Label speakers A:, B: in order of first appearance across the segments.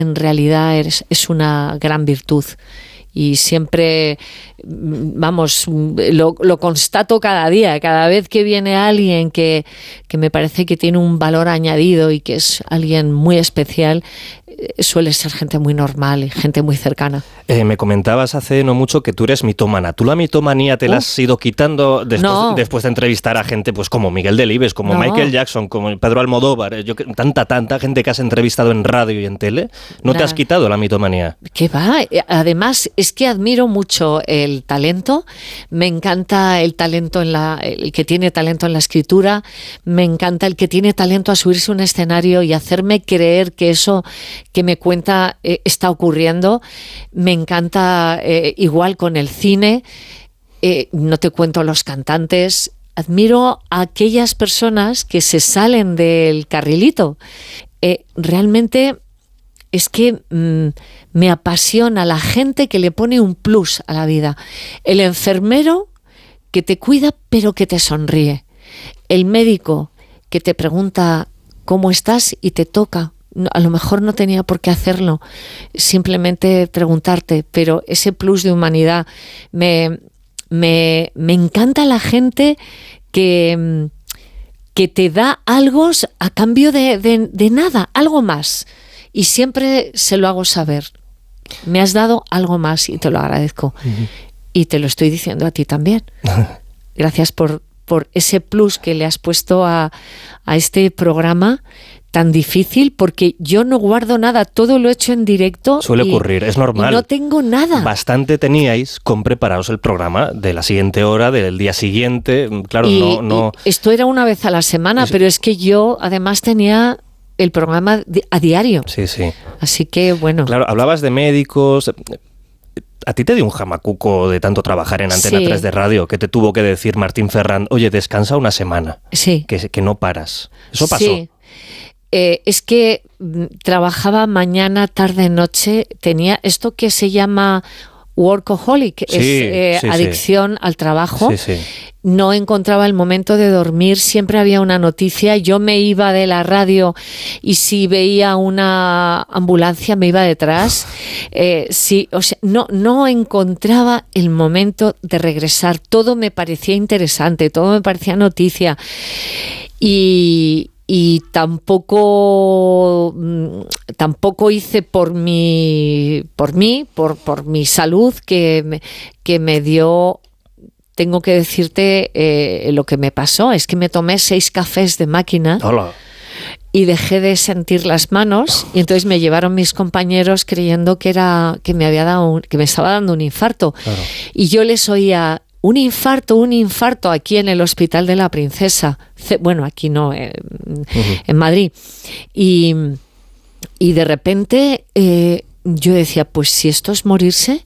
A: en realidad es una gran virtud. Y siempre, vamos, lo constato cada día, cada vez que viene alguien que me parece que tiene un valor añadido y que es alguien muy especial, suele ser gente muy normal y gente muy cercana.
B: Me comentabas hace no mucho que tú eres mitómana. ¿Tú la mitomanía te la has ido quitando después de entrevistar a gente pues como Miguel Delibes, como Michael Jackson, como Pedro Almodóvar, tanta gente que has entrevistado en radio y en tele? ¿No te has quitado la mitomanía?
A: ¿Qué va? Además, es que admiro mucho el talento. Me encanta el talento el que tiene talento en la escritura. Me encanta el que tiene talento a subirse a un escenario y hacerme creer que eso que me cuenta está ocurriendo. Me encanta igual con el cine. No te cuento los cantantes. Admiro a aquellas personas que se salen del carrilito. Realmente es que me apasiona la gente que le pone un plus a la vida. El enfermero que te cuida pero que te sonríe. El médico que te pregunta cómo estás y te toca. A lo mejor no tenía por qué hacerlo, simplemente preguntarte, pero ese plus de humanidad. Me encanta la gente que te da algo a cambio de nada, algo más. Y siempre se lo hago saber. Me has dado algo más y te lo agradezco. Uh-huh. Y te lo estoy diciendo a ti también. Gracias por ese plus que le has puesto a este programa tan difícil, porque yo no guardo nada, todo lo he hecho en directo.
B: Suele ocurrir, es normal.
A: Y no tengo nada.
B: Bastante teníais con prepararos el programa de la siguiente hora, del día siguiente. Claro, no.
A: Esto era una vez a la semana, pero es que yo además tenía el programa a diario.
B: Sí, sí.
A: Así que, bueno.
B: Claro, hablabas de médicos. ¿A ti te dio un jamacuco de tanto trabajar en Antena 3 de radio que te tuvo que decir Martín Ferrand, oye, descansa una semana?
A: Sí.
B: Que no paras. ¿Eso pasó?
A: Sí. Es que trabajaba mañana, tarde, noche. Tenía esto que se llama workaholic, adicción al trabajo. Sí, sí. No encontraba el momento de dormir, siempre había una noticia, yo me iba de la radio y si veía una ambulancia me iba detrás. No encontraba el momento de regresar, todo me parecía interesante, todo me parecía noticia y tampoco hice por mi salud que me dio. Tengo que decirte lo que me pasó, es que me tomé 6 cafés de máquina.
B: Hola.
A: Y dejé de sentir las manos y entonces me llevaron mis compañeros creyendo que me estaba dando un infarto. Claro. Y yo les oía un infarto aquí en el Hospital de la Princesa. Bueno, aquí no, en Madrid. Y de repente yo decía, pues si esto es morirse,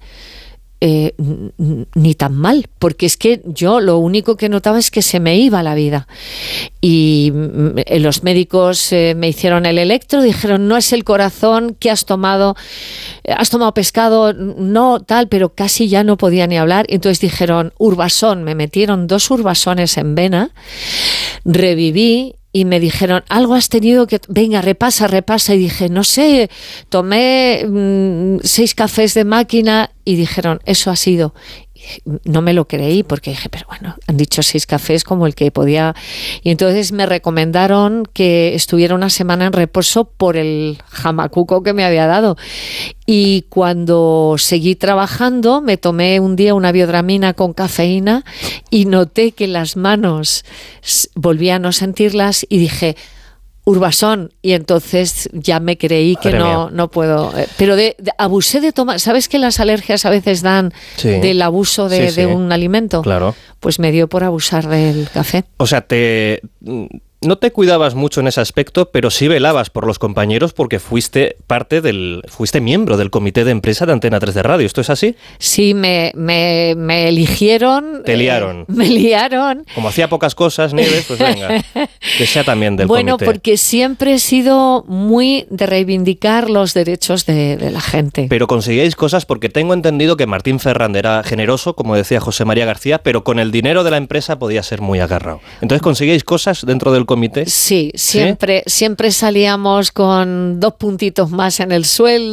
A: ni tan mal, porque es que yo lo único que notaba es que se me iba la vida. Y los médicos me hicieron el electro, dijeron, no es el corazón, ¿qué has tomado? ¿Has tomado pescado? No, tal, pero casi ya no podía ni hablar. Entonces dijeron, Urbasón, me metieron 2 urbasones en vena, reviví. Y me dijeron, algo has tenido que... Venga, repasa. Y dije, no sé, tomé 6 cafés de máquina y dijeron, eso ha sido. No me lo creí porque dije, pero bueno, han dicho 6 cafés como el que podía. Y entonces me recomendaron que estuviera una semana en reposo por el jamacuco que me había dado. Y cuando seguí trabajando, me tomé un día una biodramina con cafeína y noté que las manos volví a no sentirlas y dije, Urbasón, y entonces ya me creí que no puedo. Pero abusé de tomar. ¿Sabes que las alergias a veces dan del abuso de un alimento?
B: Claro.
A: Pues me dio por abusar del café.
B: O sea, no te cuidabas mucho en ese aspecto, pero sí velabas por los compañeros porque fuiste miembro del comité de empresa de Antena 3 de radio. ¿Esto es así?
A: Sí, me eligieron.
B: Te liaron.
A: Me liaron.
B: Como hacía pocas cosas, Nieves, pues venga, que sea también del comité.
A: Bueno, porque siempre he sido muy de reivindicar los derechos de la gente.
B: Pero conseguíais cosas porque tengo entendido que Martín Ferrand era generoso, como decía José María García, pero con el dinero de la empresa podía ser muy agarrado. Entonces, ¿conseguíais cosas dentro del comité?
A: Sí, siempre salíamos con 2 puntitos más en el sueldo.